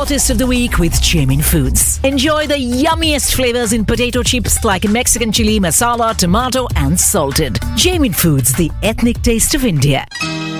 raw taste of the week with Jamin Foods. Enjoy the yummiest flavors in potato chips like in Mexican chili, masala, tomato and salted. Jamin Foods, the ethnic taste of India.